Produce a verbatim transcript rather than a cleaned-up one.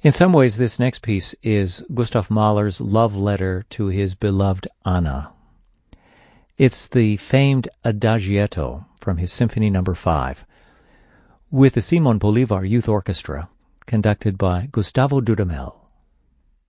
In some ways, this next piece is Gustav Mahler's love letter to his beloved Anna. It's the famed Adagietto from his Symphony Number five, with the Simon Bolivar Youth Orchestra, conducted by Gustavo Dudamel.